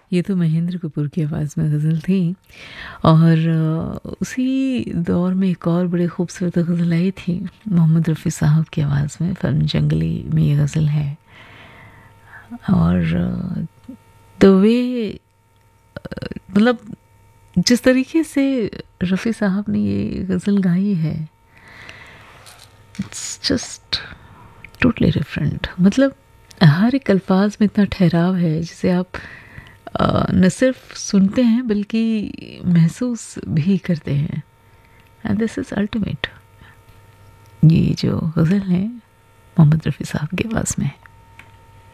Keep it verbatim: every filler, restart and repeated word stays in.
ये तो महेंद्र कपूर की आवाज़ में गज़ल थी। और अ, उसी दौर में एक और बड़ी खूबसूरत गज़ल आई थी मोहम्मद रफ़ी साहब की आवाज़ में, फ़िल्म जंगली में ये गज़ल है। और द वे, मतलब जिस तरीके से रफ़ी साहब ने ये गज़ल गाई है, इट्स जस्ट टोटली डिफरेंट। मतलब हर एक अल्फाज में इतना ठहराव है जिसे आप अ, न सिर्फ सुनते हैं बल्कि महसूस भी करते हैं। And this is ultimate. ये जो गज़ल है मोहम्मद रफ़ी साहब की आवाज़ में है।